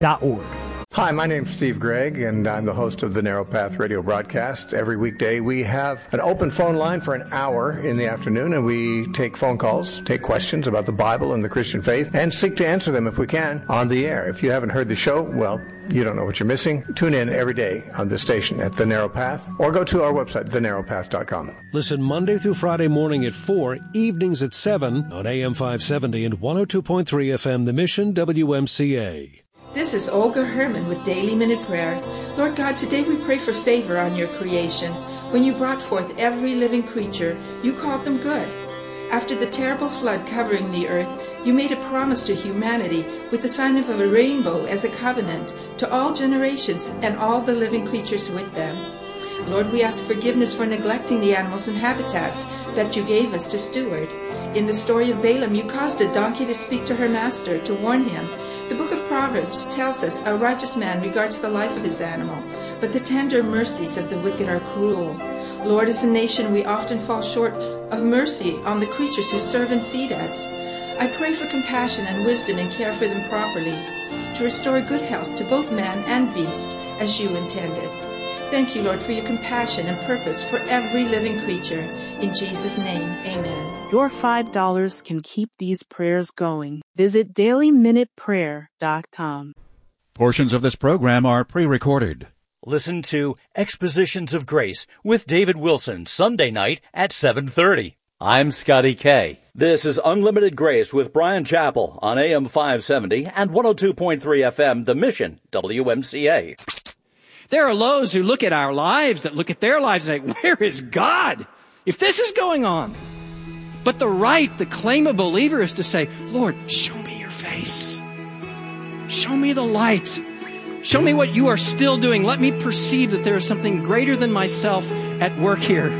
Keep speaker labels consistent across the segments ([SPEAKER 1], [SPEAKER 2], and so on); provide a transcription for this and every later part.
[SPEAKER 1] Hi, my name's Steve Gregg, and I'm the host of the Narrow Path radio broadcast. Every weekday, we have an open phone line for an hour in the afternoon, and we take phone calls, take questions about the Bible and the Christian faith, and seek to answer them, if we can, on the air. If you haven't heard the show, well, you don't know what you're missing. Tune in every day on this station at The Narrow Path, or go to our website, thenarrowpath.com.
[SPEAKER 2] Listen Monday through Friday morning at 4, evenings at 7 on AM 570 and 102.3 FM, The Mission, WMCA.
[SPEAKER 3] This is Olga Herman with Daily Minute Prayer. Lord God, today we pray for favor on your creation. When you brought forth every living creature, you called them good. After the terrible flood covering the earth, you made a promise to humanity with the sign of a rainbow as a covenant to all generations and all the living creatures with them. Lord, we ask forgiveness for neglecting the animals and habitats that you gave us to steward. In the story of Balaam, you caused a donkey to speak to her master to warn him. The book of Proverbs tells us a righteous man regards the life of his animal, but the tender mercies of the wicked are cruel. Lord, as a nation, we often fall short of mercy on the creatures who serve and feed us. I pray for compassion and wisdom and care for them properly, to restore good health to both man and beast, as you intended. Thank you, Lord, for your compassion and purpose for every living creature. In Jesus' name, amen.
[SPEAKER 4] Your $5 can keep these prayers going. Visit dailyminuteprayer.com.
[SPEAKER 5] Portions of this program are pre-recorded.
[SPEAKER 6] Listen to Expositions of Grace with David Wilson, Sunday night at 7:30. I'm Scotty K. This is Unlimited Grace with Brian Chappell on AM 570 and 102.3 FM, The Mission, WMCA.
[SPEAKER 7] There are those who look at our lives, that look at their lives and say, where is God if this is going on? But the claim of believer is to say, Lord, show me your face. Show me the light. Show me what you are still doing. Let me perceive that there is something greater than myself at work here.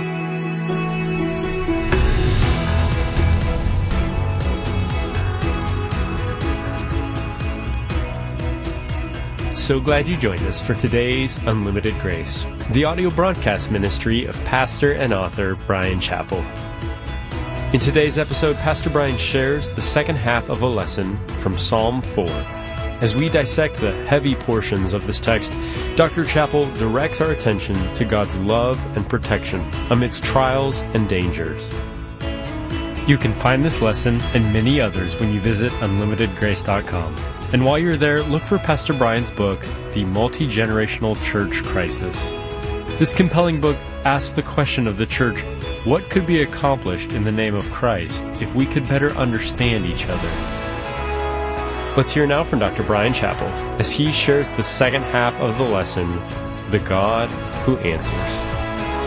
[SPEAKER 8] So glad you joined us for today's Unlimited Grace, the audio broadcast ministry of pastor and author Brian Chappell. In today's episode, Pastor Brian shares the second half of a lesson from Psalm 4. As we dissect the heavy portions of this text, Dr. Chappell directs our attention to God's love and protection amidst trials and dangers. You can find this lesson and many others when you visit unlimitedgrace.com. And while you're there, look for Pastor Brian's book, The Multi-Generational Church Crisis. This compelling book asks the question of the church, what could be accomplished in the name of Christ if we could better understand each other? Let's hear now from Dr. Brian Chappell as he shares the second half of the lesson, The God Who Answers.